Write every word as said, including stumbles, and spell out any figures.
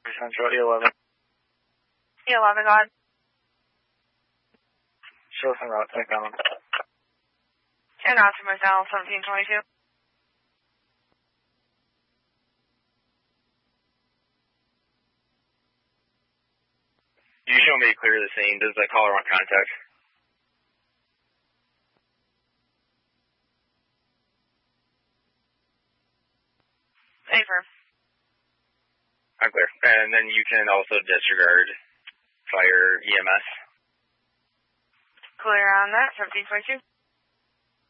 Central, E eleven. E eleven, go ahead. Show us en route, take down. And Optimus L seventeen twenty-two. You show me clear the scene. Does the caller want contact? Safer. I'm clear. And then you can also disregard fire E M S. Clear on that, seventeen twenty-two.